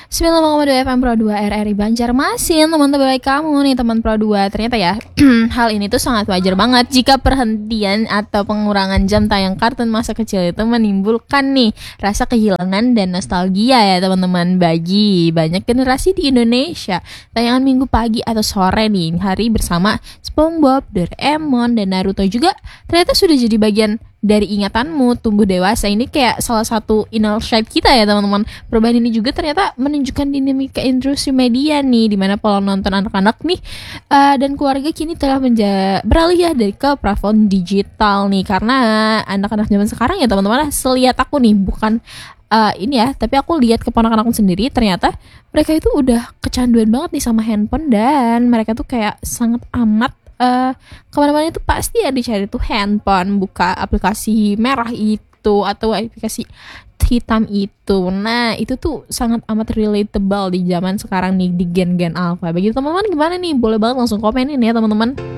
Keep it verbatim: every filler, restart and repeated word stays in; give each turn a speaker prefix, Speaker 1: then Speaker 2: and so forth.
Speaker 1: sembilan puluh lima koma dua F M Pro dua R R I Banjarmasin. Teman terbaik kamu nih teman Pro dua. Ternyata ya hal ini tuh sangat wajar banget jika perhentian atau pengurangan jam tayang kartun masa kecil itu menimbulkan nih rasa kehilangan dan nostalgia ya teman-teman. Bagi banyak generasi di Indonesia, tayangan minggu pagi atau sore nih hari bersama SpongeBob, Doraemon, dan Naruto juga ternyata sudah jadi bagian dari ingatanmu tumbuh dewasa. Ini kayak salah satu inner child kita ya teman-teman. Perubahan ini juga ternyata menunjukkan dinamika industri media nih, dimana pola nonton anak-anak nih uh, dan keluarga kini telah menja- beralih ya dari ke platform digital nih. Karena anak-anak zaman sekarang ya teman-teman, selihat aku nih bukan uh, ini ya, tapi aku lihat keponakan aku sendiri, ternyata mereka itu udah kecanduan banget nih sama handphone, dan mereka tuh kayak sangat amat uh, kemana-mana itu pasti ya dicari tuh handphone, buka aplikasi merah itu atau aplikasi hitam itu. Nah itu tuh sangat amat relatable di zaman sekarang nih, di gen-gen alpha. Bagi teman-teman gimana nih? Boleh banget langsung komenin ya teman-teman.